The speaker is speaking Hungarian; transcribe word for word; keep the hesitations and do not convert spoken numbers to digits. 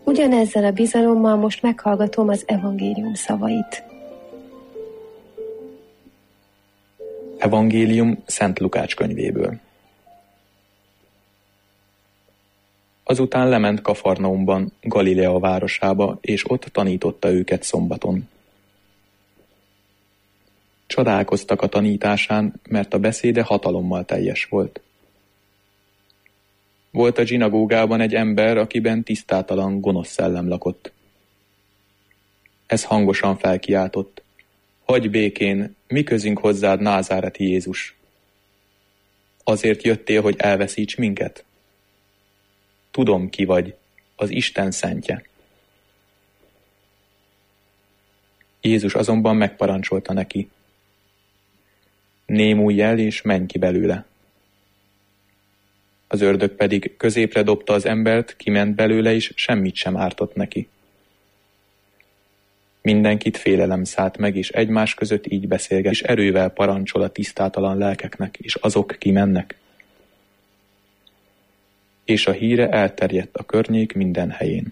Ugyanezzel a bizalommal most meghallgatom az evangélium szavait. Evangélium Szent Lukács könyvéből. Azután lement Kafarnaumban, Galilea városába, és ott tanította őket szombaton. Csodálkoztak a tanításán, mert a beszéde hatalommal teljes volt. Volt a zsinagógában egy ember, akiben tisztátalan, gonosz szellem lakott. Ez hangosan felkiáltott: hagyj békén, mi közünk hozzád, názáreti Jézus? Azért jöttél, hogy elveszíts minket? Tudom, ki vagy, az Isten szentje. Jézus azonban megparancsolta neki: némulj el, és menj ki belőle. Az ördög pedig középre dobta az embert, kiment belőle, és semmit sem ártott neki. Mindenkit félelem szállt meg, és egymás között így beszélget, és erővel parancsol a tisztátalan lelkeknek, és azok kimennek. És a híre elterjedt a környék minden helyén.